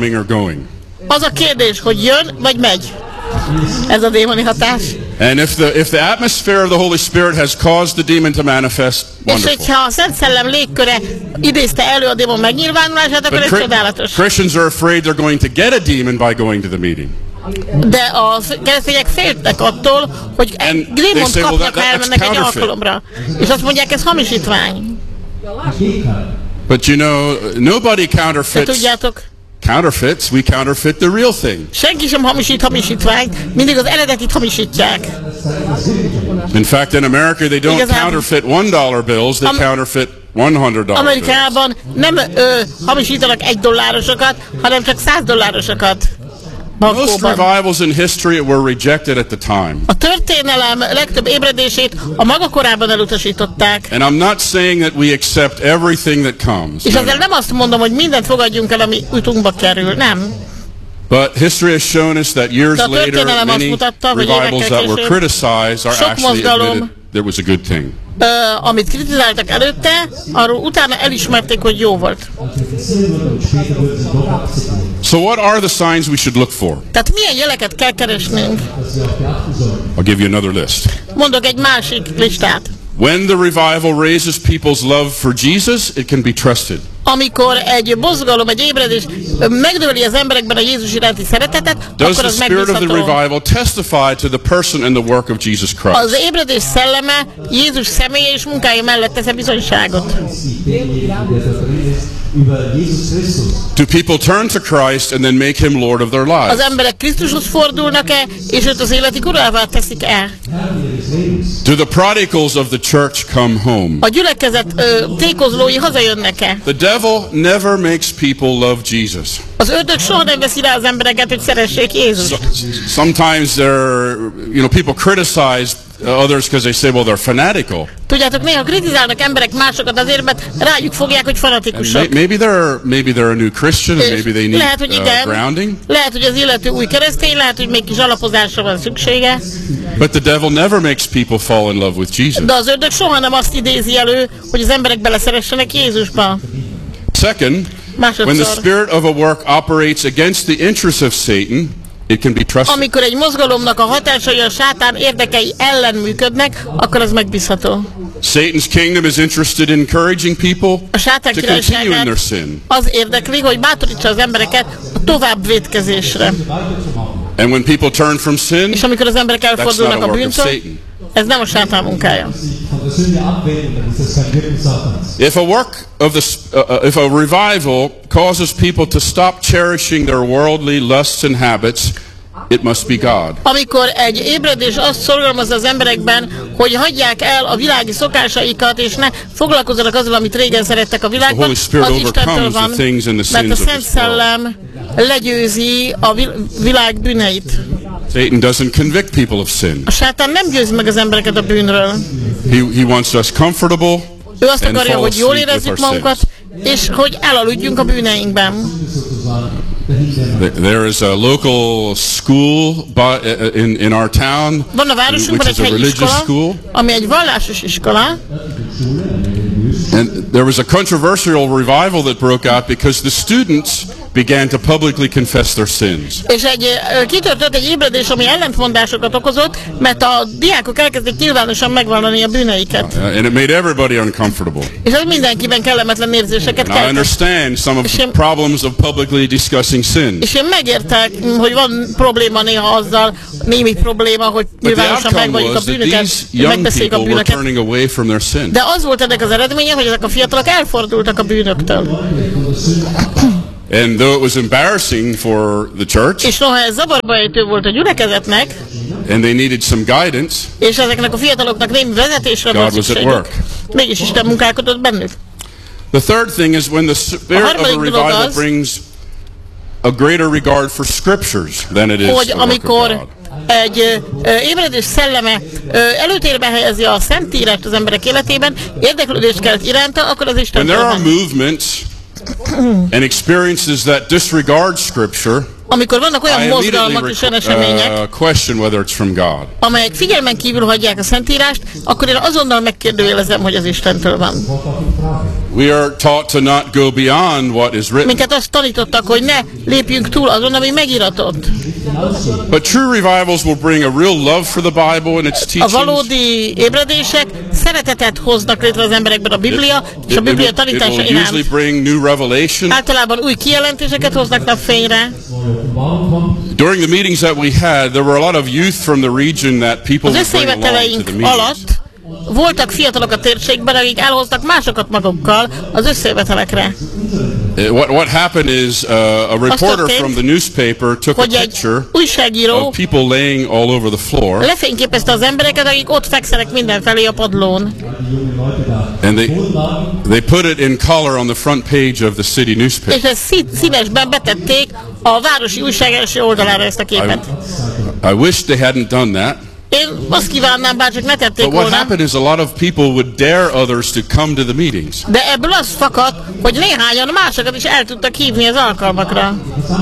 Az a kérdés, hogy jön, vagy megy. Ez a démoni hatás. And if the atmosphere of the Holy Spirit has caused the demon to manifest, wonderful. És hogyha a Szent Szellem légköre idézte elő a démon megnyilvánulását, akkor ez csodálatos. Christians are afraid they're going to get a demon by going to the meeting. De a keresztények féltek attól, hogy démont kapnak, ha elmennek egy alkalomra. És azt mondják, ez hamisítvány. But you know, nobody counterfeits, we counterfeit the real thing. Senki sem hamisít hamisítványt, mindig az eredetit hamisítják. In fact, in America they don't counterfeit $1 bills, they counterfeit $100 bills. Amerikában nem hamisítanak $1-osokat, hanem csak $100-osokat. Most revivals in history were rejected at the time. A történelem legtöbb ébredését a maga korában elutasították. And I'm not saying that we accept everything that comes. És ezzel nem azt mondom, hogy mindent fogadjunk el, ami utunkba kerül, nem. But history has shown us that years later, many revivals that were criticized are actually admitted there was a good thing. Amit kritizáltak előtte, arról utána elismerték, hogy jó volt. So what are the signs we should look for? Tehát milyen jeleket kell keresnünk? I'll give you another list. Mondok egy másik listát. When the revival raises people's love for Jesus, it can be trusted. Amikor egy mozgalom, egy ébredés megnöveli az emberekben a Jézus iránti szeretetet, akkor az megbízható. Does the spirit of the revival testify to the person and the work of Jesus Christ? Az ébredés szelleme Jézus személye és munkája mellett tesz bizonyságot. Do people turn to Christ and then make him Lord of their lives? Az emberek Krisztushoz fordulnak-e, és őt az életi urává teszik-e? Do the prodigals of the church come home? A gyülekezet tékozlói hazajönnek-e? The devil never makes people love Jesus. Az ördög soha nem veszi rá az embereket, hogy szeressék Jézust. Sometimes people criticize others because they say, well, they're fanatical. Tudjátok, néha kritizálnak emberek másokat azért, mert rájuk fogják, hogy fanatikusok. Maybe they're a new Christian, and maybe they need grounding. Lehet, hogy az illető új keresztény, lehet, hogy még kis alapozásra van szüksége. But the devil never makes people fall in love with Jesus. De az ördög soha nem azt idézi elő, hogy az emberek beleszeressenek Jézusba. Second, when the spirit of a work operates against the interests of Satan, it can be trusted. Amikor egy mozgalomnak a hatásai a sátán érdekei ellen működnek, akkor az megbízható. Satan's kingdom is interested in encouraging people to continue in their sin. Az érdekli, hogy bátorítsa az embereket a tovább vétkezésre. And when people turn from sin, és amikor az emberek elfordulnak a bűntől, ez nem a sátán munkája. If a revival causes people to stop cherishing their worldly lusts and habits, it must be God. Amikor egy ébredés azt szorgalmazza az emberekben, hogy hagyják el a világi szokásaikat, és ne foglalkozzanak azzal, amit régen szerettek a világban, az Istentől van, mert a Szent Szellem legyőzi a világ bűneit. Satan doesn't convict people of sin. A sátán nem győzi meg az embereket a bűnről. He wants us comfortable. Ő azt akarja, hogy jól érezzük magunkat, és hogy elaludjunk a bűneinkben. There is a local school in our town, van a városunkban egy helyi iskola, ami egy vallásos iskola. And there was a controversial revival that broke out because the students began to publicly confess their sins. És kitörtött egy ébredés, ami ellentmondásokat okozott, mert a diákok elkezdték nyilvánosan megvallani a bűneiket. And it made everybody uncomfortable. És ez mindenkiben kellemetlen érzéseket keltett. I understand some of the problems of publicly discussing sins. És én megértek, hogy van probléma néha azzal, némi probléma, hogy nyilvánosan megvalljuk a bűnöket, megbeszéljük a bűnöket. De az volt ennek az eredménye, hogy ezek a fiatalok elfordultak a bűnöktől. And though it was embarrassing for the church, és noha ez zavarba ejtő volt a gyülekezetnek, and they needed some guidance, és ezeknek a fiataloknak némi vezetésre volt szükségük, mégis Isten munkálkodott bennük. The third thing is when the spirit of a revival brings a greater regard for scriptures than it is hogy the work of God. Egy ébredés szelleme előtérbe helyezi a Szentírást az emberek életében, érdeklődést kelt iránta, akkor az Isten. And there are movements and experiences that disregard scripture. Amikor vannak olyan mozgalmak és olyan események, amelyek figyelmen kívül hagyják a Szentírást, akkor én azonnal megkérdőjelezem, hogy az Istentől van. We are taught to not go beyond what is written. Minket azt tanítottak, hogy ne lépjünk túl azon, ami megiratott. But true revivals will bring a real love for the Bible and its teachings. A valódi ébredések szeretetet hoznak létre az emberekben a Biblia és a Biblia tanítása iránt. Usually bring new revelation. Általában új kijelentéseket hoznak napfényre. During the meetings that we had, there were a lot of youth from the region that people would bring along to the meetings. Voltak fiatalok a térségben, akik elhoztak másokat magukkal az összejövetelekre. What happened is a reporter from the newspaper took a picture of people laying all over the floor. Lefényképezte az embereket, akik ott fekszenek mindenfelé a padlón. And they put it in color on the front page of the city newspaper. És ezt színesben betették a városi újság első oldalára ezt a képet. I wish they hadn't done that. Én azt kívánnám, bár csak ne tették volna. But what happened is a lot of people would dare others to come to the meetings. De ebből az fakadt, hogy néhányan másokat is el tudtak hívni az alkalmakra.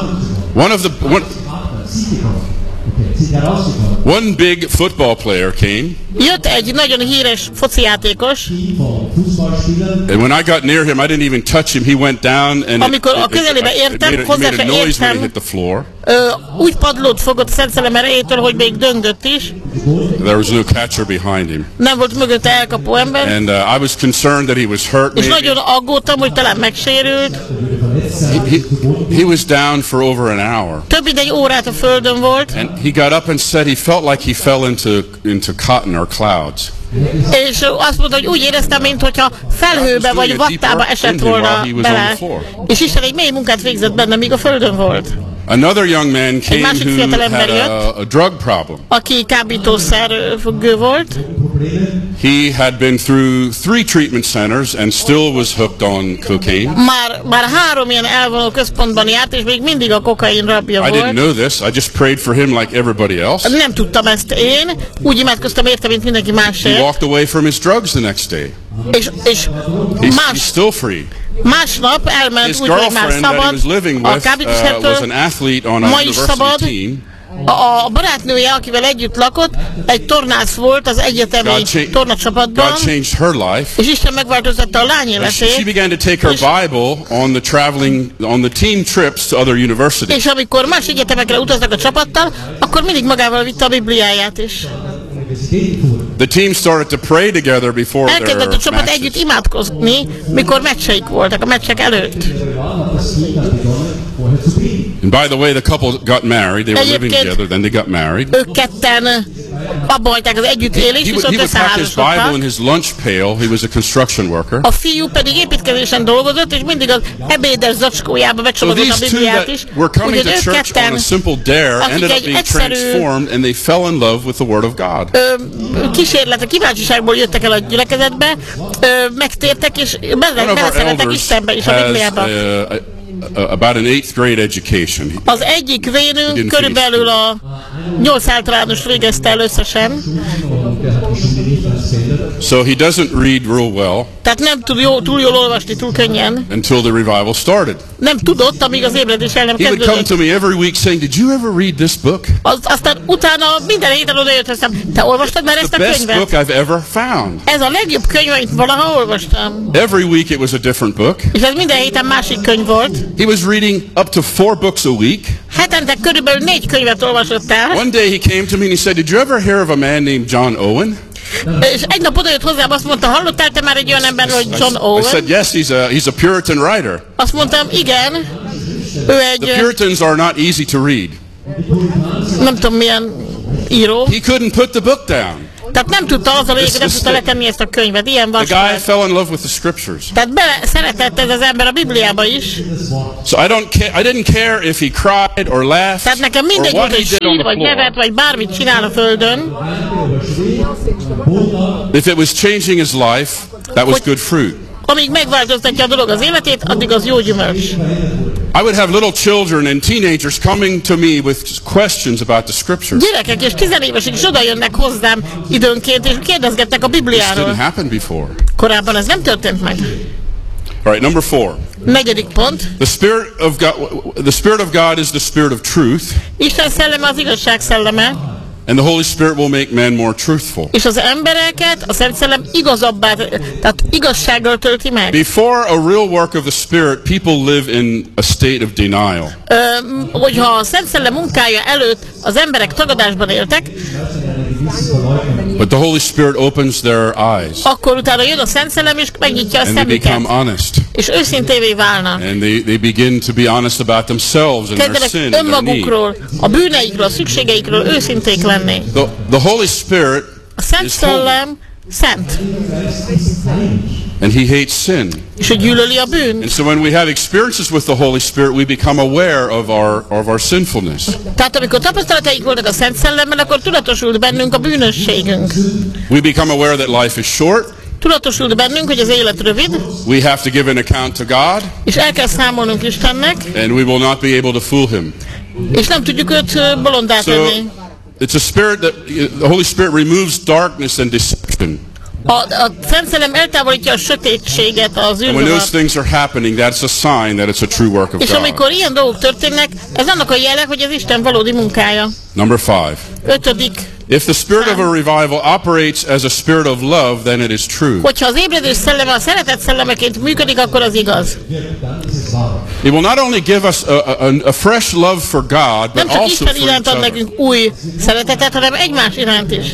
One big football player came. Jött egy nagyon híres focijátékos. And when I got near him, I didn't even touch him. He went down and amikor a közelébe értem, hozzá se értem, úgy padlót fogott Szent Szellem erejétől, hogy még döngött is. There was no catcher behind him. Nem volt mögötte elkapó ember. And I was concerned that he was hurt. És nagyon aggódtam, hogy talán megsérült. He was down for over an hour. Több mint egy órát a földön volt. And he got up and said he felt like he fell into cotton or clouds. És azt mondta, hogy úgy éreztem, mintha felhőbe vagy vattába esett volna bele. És Isten egy mély munkát végzett benne, míg a földön volt. Another young man came who had a drug problem. Aki kábítószer függő volt. He had been through 3 treatment centers and still was hooked on cocaine. Már 3 ilyen elvonó központban járt, és még mindig a kokain rabja volt. I didn't know this. I just prayed for him like everybody else. Nem tudtam ezt én. Úgy imádkoztam érte, mint mindenki másért. He walked away from his drugs the next day. És he's still free. Másnap elment úgy, hogy már szabad a kábítószertől, ma is szabad. A barátnője, akivel együtt lakott, egy tornász volt az egyetemi tornacsapatban, és Isten megváltoztatta a lány életét. She began to take her Bible on the team trips to other universities. És amikor más egyetemekre utaztak a csapattal, akkor mindig magával vitte a Bibliáját is. The team started to pray together before their matches. Elkezdett a csapat együtt imádkozni, mikor meccseik voltak, a meccsek előtt. And by the way, the couple got married. They were living together, then they got married. Ők ketten abba hagyták az együttélést, viszont összeházasodtak. He would have his Bible in his lunch pail. He was a construction worker. A fiú pedig építkezésen dolgozott, és mindig az ebédes zacskójába becsomagolta a Bibliát is. Úgyhogy ők ketten, akik egy egyszerű and they fell in love with the Word of God. Kísérlet, a kíváncsiságból jöttek el a gyülekezetbe, megtértek, és beleszerettek Istenbe is a Bibliába. About an 8th grade education. Az egyik vénünk körülbelül a 8 általános végezte el összesen. So he doesn't read real well. Tehát nem tud túl jól olvasni, túl könnyen. Until the revival started. Nem tudott, amíg az ébredés el nem kezdődött. He would come to me every week saying, "Did you ever read this book?" Aztán utána minden héten odajött hozzám. Te olvastad már ezt a könyvet? The best book I've ever found. Ez a legjobb könyv, amit valaha olvastam. Every week it was a different book. És ez minden héten másik könyv volt. He was reading up to 4 books a week. Hetente körülbelül 4 könyvet olvasott el. One day he came to me and he said, "Did you ever hear of a man named John Owen?" És egy nap odajött hozzám, azt mondta, hallottál te már egy olyan emberről, hogy John Owen? I said, "Yes, he's a Puritan writer." Azt mondtam, igen. Ő egy... The Puritans are not easy to read. Nem tudom milyen író. He couldn't put the book down. Tehát nem tudta az a lényeg, nem tudta letenni ezt a könyvet. Ilyen the guy fell in love with the scriptures. Tehát szeretett ez az ember a Bibliába is. So I didn't care if he cried or laughed. Tehát nekem mindegy volt, hogy sír, vagy nevet, vagy bármit csinál a földön. If it was changing his life, that was good fruit. Amíg megváltoztatja a dolog az életét, addig az jó gyümölcs. I would have little children and teenagers coming to me with questions about the scriptures. Gyerekek és 10 évesek is oda jönnek hozzám időnként, és kérdezgetnek a Bibliáról. This didn't happen before. Korábban ez nem történt meg. All right, number 4. Negyedik pont. The Spirit of God is the Spirit of truth. Isten szelleme az igazság szelleme. And the Holy Spirit will make men more truthful. És az embereket a Szent Szellem igazabbá, tehát igazsággal tölti meg. Before a real work of the Spirit, people live in a state of denial. Hogyha a Szent Szellem munkája előtt az emberek tagadásban éltek, but the Holy Spirit opens their eyes. Akkor utána jön a Szent Szellem és megnyitja a szemüket. And they become honest. És őszintévé válnak. And they begin to be honest about themselves and their sin and their need. A bűneikről, a szükségeikről őszinték lenni. The Holy Spirit a Szent Szellem szent. And he hates sin. És ő gyűlöli a bűnt. And so when we have experiences with the Holy Spirit, we become aware of our sinfulness. Tehát amikor tapasztalataink voltak a Szent Szellemmel, akkor tudatosult bennünk a bűnösségünk. We become aware that life is short. Tudatosult bennünk, hogy az élet rövid. We have to give an account to God. És el kell számolnunk Istennek. And we will not be able to fool him. És nem tudjuk őt bolondá tenni. It's a spirit that the Holy Spirit removes darkness and deception. A Szent Szellem eltávolítja a sötétséget, az űrzavart. When those things are happening, that's a sign that it's a true work of God. És amikor ilyen dolgok történnek, ez annak a jele, hogy ez Isten valódi munkája. Number 5. 5. If the spirit of a revival operates as a spirit of love, then it is true. Hogyha az ébredés szelleme a szeretet szellemeként működik, akkor az igaz. It will not only give us a fresh love for God, but also Isten for iránt ad nekünk új szeretetet, hanem egymás iránt is.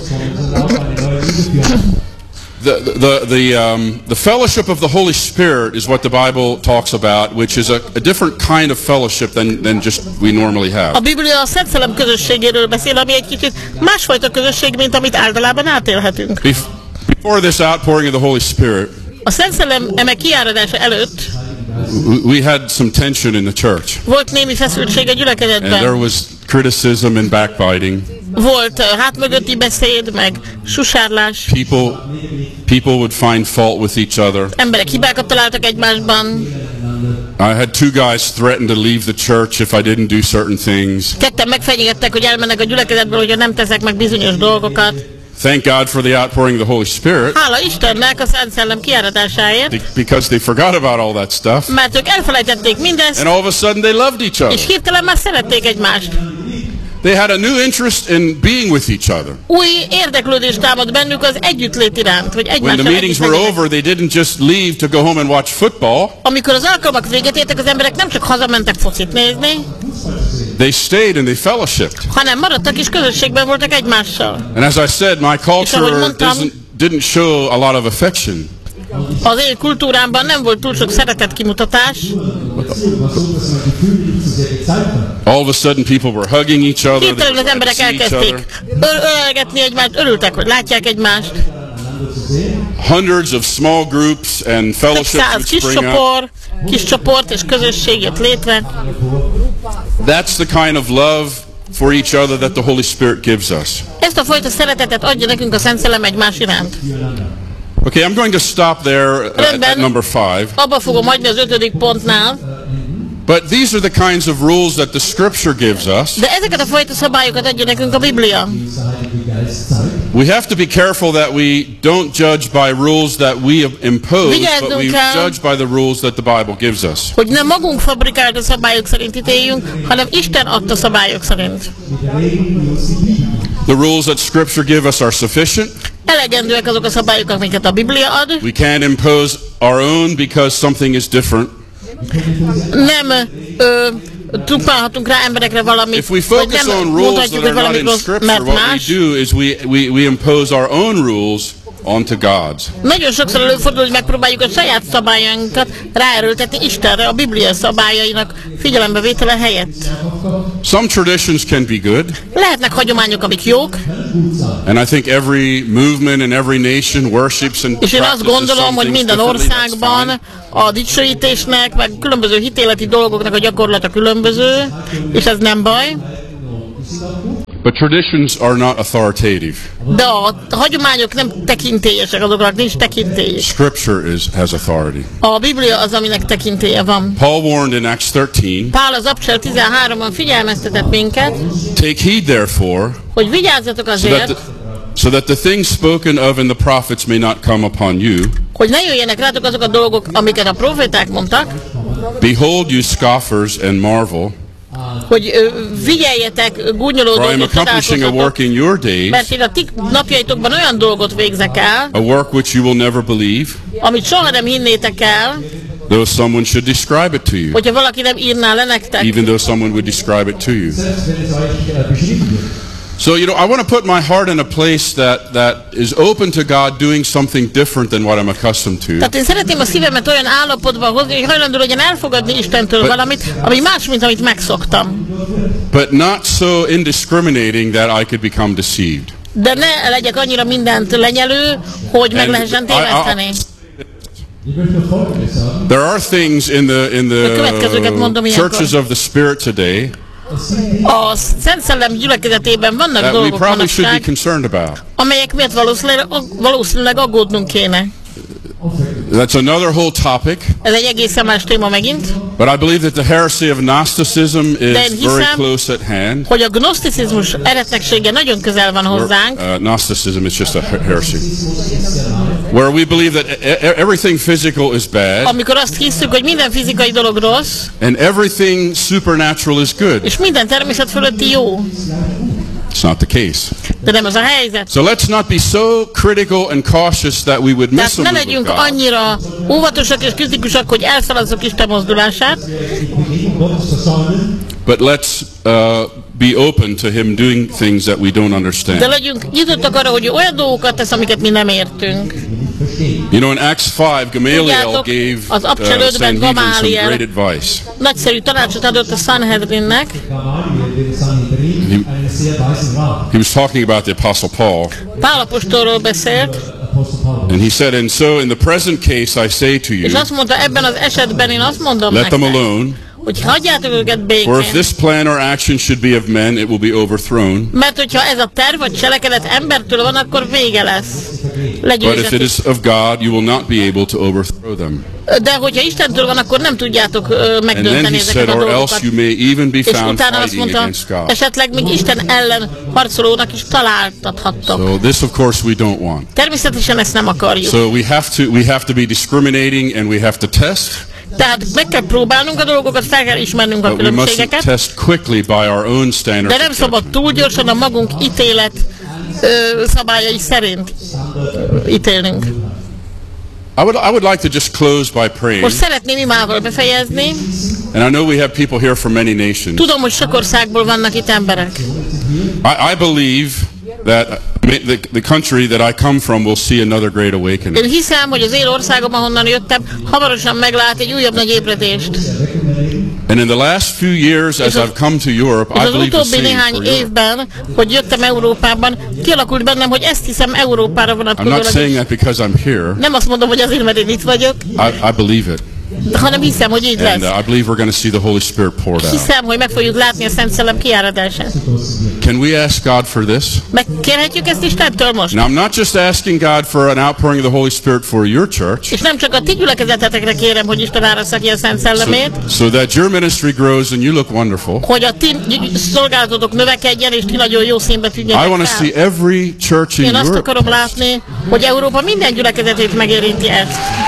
The fellowship of the Holy Spirit is what the Bible talks about, which is a different kind of fellowship than just we normally have. A Biblia a Szent Szellem közösségéről beszél, ami egy kicsit másfajta közösség, mint amit általában átélhetünk. Before this outpouring of the Holy Spirit, a Szent Szellem eme kiáradása előtt we had some tension in the church. Volt némi feszültség a gyülekezetben. And there was criticism and backbiting. Volt hátmögötti beszéd, meg susárlás. People would find fault with each other. Emberek hibákat találtak egymásban. I had 2 guys threaten to leave the church if I didn't do certain things. Ketten megfenyegettek, hogy elmennek a gyülekezetből, hogyha nem teszek meg bizonyos dolgokat. Thank God for the outpouring of the Holy Spirit. Hála Istennek a Szent Szellem kiáradásáért. Because they forgot about all that stuff. Mert ők elfelejtették mindezt. And all of a sudden they loved each other. És hirtelen már szerették egymást. They had a new interest in being with each other. Új érdeklődés támad bennük az együttlét iránt, hogy egymással. When the meetings were over, they didn't just leave to go home and watch football. Amikor az alkalmak véget értek, az emberek nem csak hazamentek focit nézni. They stayed and they fellowshipped. Hanem maradtak és közösségben voltak egymással. And as I said, my culture didn't show a lot of affection. Az én kultúrámban nem volt túl sok szeretet kimutatás. All of a sudden people were hugging each other. Hirtelen az emberek elkezdték ölelgetni egymást, örültek, hogy látják egymást. Hundreds of small groups and fellowships would spring up. Kis csoport és közösség jött létre. That's the kind of love for each other that the Holy Spirit gives us. Ezt a fajta szeretetet adja nekünk a Szent Szellem egymás iránt. Okay, I'm going to stop there at number 5. Abba fogom hagyni az 5. pontnál. But these are the kinds of rules that the Scripture gives us. De ezeket a fajta szabályokat adja nekünk a Biblia. We have to be careful that we don't judge by rules that we impose, but we judge by the rules that the Bible gives us. Hogy nem magunk fabrikált szabályok szerint ítéljünk, hanem Isten adta szabályok szerint. The rules that Scripture give us are sufficient. Elegendőek azok a szabályok, amiket a Biblia ad. We can't impose our own because something is different. Nem truppálhatunk rá emberekre valamit, if we focus on rules that are not in Scripture, what we do is we impose our own rules onto God's. Nagyon sokszor előfordul, hogy megpróbáljuk a saját szabályainkat ráerőltetni Istenre, a Biblia szabályainak figyelembevétele helyett. Some traditions can be good. Lehetnek hagyományok, amik jók. And I think every movement and every nation worships and és én azt gondolom, hogy minden országban a dicsőítésnek, meg különböző hitéleti dolgoknak a gyakorlata különböző, és ez nem baj. But traditions are not authoritative. De a hagyományok nem tekintélyesek, azoknak nincs tekintély. Scripture has authority. A Biblia az, aminek tekintélye van. Paul warned in Acts 13. Pál az Apostol 13-ban figyelmeztetett minket. Take heed therefore, hogy vigyázzatok azért, so that the things spoken of in the prophets may not come upon you. Hogy ne jöjjenek rátok azok a dolgok, amiket a proféták mondtak. Behold, you scoffers, and marvel. Hogy vigyeljetek, gúnyolódók, és csodálkozzatok, mert én a ti napjaitokban olyan dolgot végzek el, a work which you will never believe, amit soha nem hinnétek el, though someone should describe it to you, hogyha valaki nem írná le nektek, even though someone would describe it to you. So, you know, I want to put my heart in a place that is open to God doing something different than what I'm accustomed to. Tehát én szeretném a szívemet olyan állapotba hozni, hogy hajlandó legyen elfogadni Istentől valamit, ami más, mint amit megszoktam. But not so indiscriminating that I could become deceived. De ne legyek annyira mindent lenyelő, hogy meg lehessen téveszteni. There are things in the churches of the Spirit today a Szent Szellem gyülekezetében vannak dolgok manapság, amelyek miatt valószínűleg aggódnunk kéne. That's another whole topic. Ez egy egészen más téma megint. But I believe that the heresy of Gnosticism is very close at hand. Hogy a gnoszticizmus eretneksége nagyon közel van hozzánk. Gnosticism is just a heresy. Where we believe that everything physical is bad. Amikor azt hiszük, hogy minden fizikai dolog rossz. And everything supernatural is good. És minden természet fölötti jó. It's not the case. De nem az a helyzet. So let's not be so critical and cautious that we would miss a move of God. Ne legyünk annyira óvatosak és kritikusak, hogy elszalazzuk Isten mozdulását. But let's be open to Him doing things that we don't understand. De legyünk nyitottak arra, hogy olyan dolgokat tesz, amiket mi nem értünk. You know, in Acts 5, Gamaliel gave Sanhedrin some great advice. Nagyszerű tanácsot adott a Sanhedrinnek. He was talking about the Apostle Paul. Pál apostolról beszélt. And he said, and so in the present case I say to you, és azt mondta, ebben az esetben én azt mondom let them alone. Hogy hagyjátok őket békén. For if this plan or action should be of men, it will be overthrown. Mert hogyha ez a terv vagy cselekedet embertől van, akkor vége lesz. But if it is of God, you will not be able to overthrow them. De hogyha Istentől van, akkor nem tudjátok megdönteni ezeket a dolgokat. És utána azt mondta, esetleg még Isten ellen harcolónak is találtathattok. So this of course we don't want. Természetesen ezt nem akarjuk. So we have to be discriminating and we have to test. Tehát meg kell próbálnunk a dolgokat, fel kell ismernünk a különbségeket. De nem szabad túl gyorsan a magunk ítélet szabályai szerint ítélnünk. I would like to just close by praying. Most szeretném imával befejezni. And I know we have people here from many nations. Tudom, hogy sok országból vannak itt emberek. I believe that the country that I come from will see another great awakening. Én hiszem, hogy az én országom, ahonnan jöttem, hamarosan meglát egy újabb nagy ébredést. And in the last few years, as I've come to Europe, I believe the same for néhány évben, hogy jöttem Európában, kialakult bennem, hogy ezt hiszem Európára vonatkozólag. I'm not saying that because I'm here. Nem azt mondom, hogy azért, mert én itt vagyok. I believe it. hanem hiszem, hogy így lesz. And I believe we're going to see the Holy Spirit poured out. Hiszem, hogy meg fogjuk látni a Szent Szellem kiáradását. Can we ask God for this? Megkérhetjük ezt Istentől most? Now I'm not just asking God for an outpouring of the Holy Spirit for your church. És nem csak a ti gyülekezetetekre kérem, hogy Isten árassza ki a Szent Szellemét. So that your ministry grows and you look wonderful. Hogy a ti szolgálatotok növekedjen, és ti nagyon jó színbe tűnjenek fel. I want to see every church in Europe. Én azt akarom látni, hogy Európa minden gyülekezetét megérinti ez.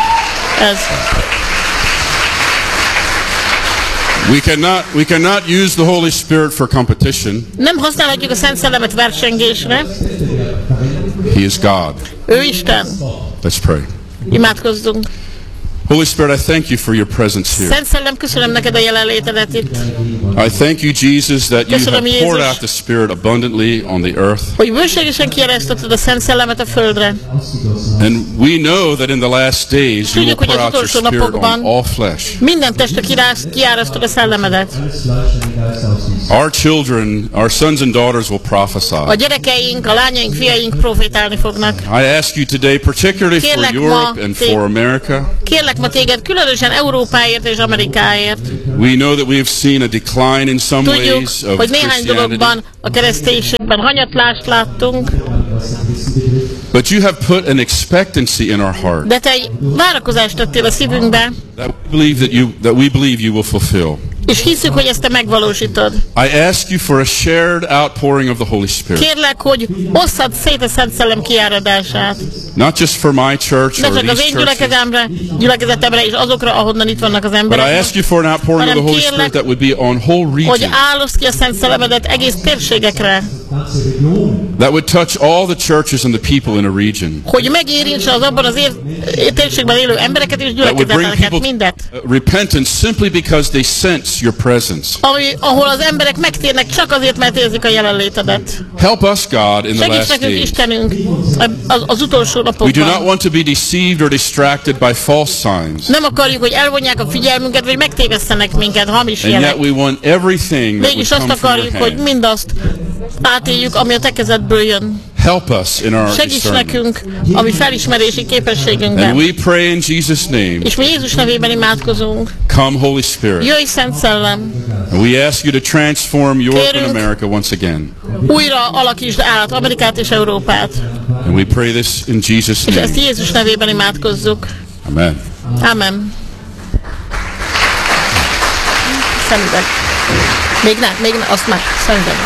We cannot use the Holy Spirit for competition. Nem használhatjuk a Szent Szellemet versengésre. He is God. Ő Isten. Let's pray. Imádkozzunk. Holy Spirit, I thank you for your presence here. Szent Szellem, köszönöm neked a jelenlétedet itt. I thank you, Jesus, that you have poured out the Spirit abundantly on the earth. Hogy bőségesen kieresztetted a Szent Szellemet a földre. And we know that in the last days you will pour out your Spirit on all flesh. Minden testre kiárasztod a szellemedet. Our children, our sons and daughters will prophesy. A gyerekeink, a lányaink, fiaink profétálni fognak. I ask you today, particularly for Europe and for America. Kérlek ma téged, különösen Európáért és Amerikáért. We know that we have seen a decline in some ways of hogy néhány dologban a kereszténységben hanyatlást láttunk. But you have put an expectancy in our heart. De te egy várakozást tettél a szívünkbe. That we believe you will fulfill. És hiszük, hogy ezt te megvalósítod. I ask you for a shared outpouring of the Holy Spirit. Kérlek, hogy osszad szét a Szent Szellem kiáradását. Not just for my church or these churches. Gyülekezetemre és azokra, ahonnan itt vannak az emberek. But I ask you for an outpouring of the Holy Spirit that would be on whole regions. Hogy áldozd ki a Szent Szellemedet egész térségekre. That would touch all the churches and the people in a region. Hogy megérintse az abban az térségben élő embereket és gyülekezeteket, mindet. Repentance simply because they sense your presence. Ahol az emberek megtérnek csak azért, mert érzik a jelenlétedet. Help us, God, in the last days. Istenünk, az utolsó napokban. We do not want to be deceived or distracted by false signs. Nem akarjuk, hogy elvonják a figyelmünket, vagy megtévesztenek minket hamis jelek. And yet we want everything that mégis azt akarjuk, hogy mindazt átéljük, ami a te kezedből jön. Help us in our segíts nekünk a mi felismerési képességünkben. And we pray in Jesus' name. És mi Jézus nevében imádkozunk. Come, Holy Spirit. Jöjj, Szent Szellem. And we ask you to transform Europe and America once again. Újra alakítsd át Amerikát és Európát. And we pray this in Jesus' name. És ezt Jézus nevében imádkozzuk. Amen. Amen. Szemüveg. Még ne, azt már szemüveg.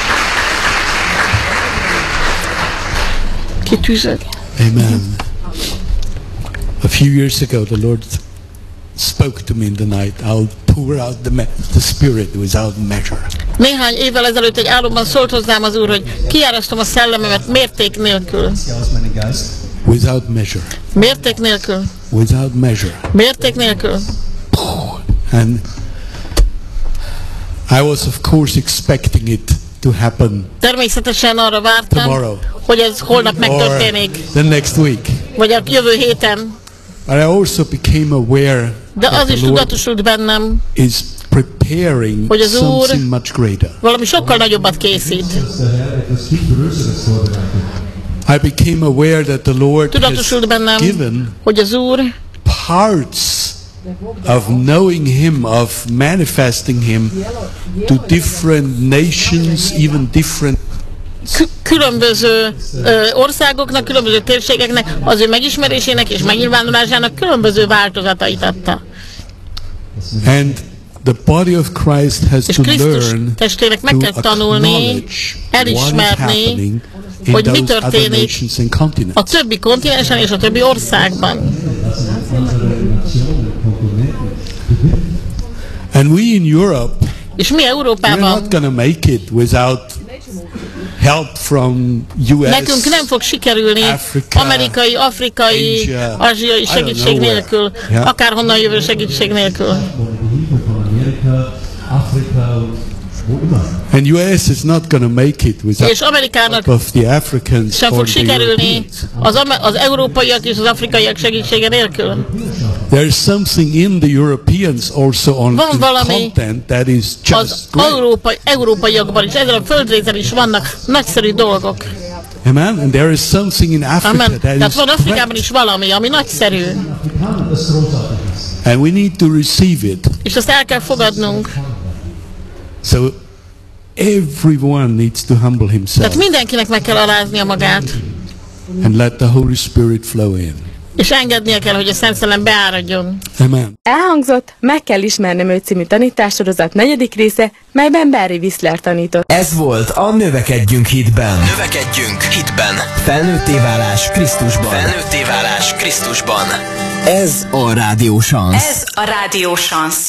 Kitűzök. Amen. A few years ago, the Lord spoke to me in the night. I'll pour out the Spirit without measure. Néhány évvel ezelőtt egy álomban szólt hozzám az Úr, hogy kiárasztom a szellememet mérték nélkül. Without measure. Mérték nélkül. Without measure. Mérték nélkül. And I was of course expecting it to happen. Természetesen arra vártam, tomorrow, hogy ez holnap megtörténik. The next week. Vagy a jövő héten. But I also became aware de az is tudatosult bennem, is preparing hogy az Úr much greater. Valami sokkal nagyobbat készít. I became aware that the Lord tudatosult bennem, given hogy az Úr parts of knowing Him, of manifesting Him to different nations, even different különböző országoknak, különböző térségeknek az ő megismerésének és megnyilvánulásának különböző változatait adta. And the body of Christ has és to Krisztus learn testvének meg kell tanulni, elismerni, hogy mi történik a többi kontinensen és a többi országban. And we in Europe, és mi Európában, we're not gonna make it without help from US, nekünk nem fog sikerülni Africa, amerikai, afrikai, ázsiai segítség nélkül, akárhonnan jövő segítség nélkül. And US is not going to make it without és Amerikának of the Africans sem fog sikerülni az európaiak és az afrikaiak segítsége nélkül. There is something in the Europeans also on the content that is just az európaiakban is, ezen a földrészen is vannak nagyszerű dolgok. Amen. And there is something in Africa that Tehát van Afrikában is valami, ami nagyszerű. And we need to receive it. És azt el kell fogadnunk. So everyone needs to humble himself. Tehát mindenkinek meg kell aláznia magát. And let the Holy Spirit flow in. És engednie kell, hogy a Szent Szellem beáradjon. Amen. Elhangzott, meg kell ismernem őt című tanítássorozat 4. része, melyben Barry Whistler tanított. Ez volt a Növekedjünk hitben. Növekedjünk hitben. Felnőtté válás Krisztusban. Felnőtté válás Krisztusban. Ez a Rádió Szansz. Ez a Rádió Szansz.